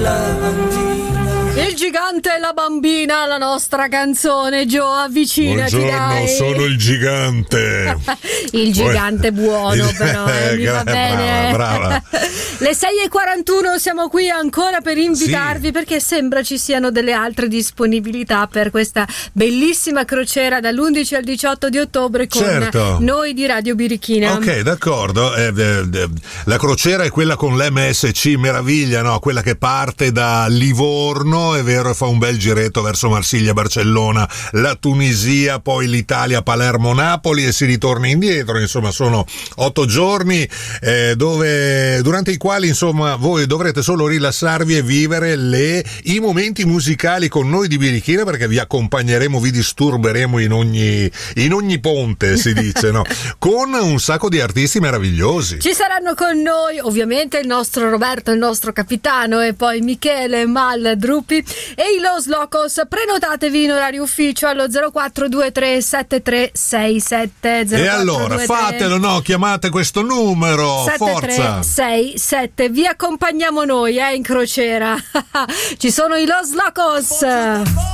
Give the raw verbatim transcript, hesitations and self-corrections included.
la bambina. Il gigante e la bambina, la nostra canzone. Gio, avvicinati. Buongiorno, dai. sono il gigante. Il gigante buono, però eh, mi va bene. Brava, brava. Le sei e quarantuno siamo qui ancora per invitarvi, sì, perché sembra ci siano delle altre disponibilità per questa bellissima crociera dall'undici al diciotto di ottobre con certo. noi di Radio Birichina. Ok, d'accordo. Eh, eh, la crociera è quella con l'emme esse ci Meraviglia, no? Quella che parte da Livorno, è vero, e fa un bel giretto verso Marsiglia, Barcellona, la Tunisia, poi l'Italia, Palermo, Napoli, e si ritorna indietro. Insomma, sono otto giorni eh, dove durante i quali insomma voi dovrete solo rilassarvi e vivere le, i momenti musicali con noi di Birichina, perché vi accompagneremo, vi disturberemo in ogni in ogni ponte, si dice, no? Con un sacco di artisti meravigliosi. Ci saranno con noi ovviamente il nostro Roberto, il nostro capitano, e poi Michele Mal Druppi e i Los Locos. Prenotatevi in orario ufficio allo zero quattro due tre sette tre sei sette zero. E allora fatelo, no? Chiamate questo numero, forza. sei sette, vi accompagniamo noi eh, in crociera. Ci sono i Los Locos.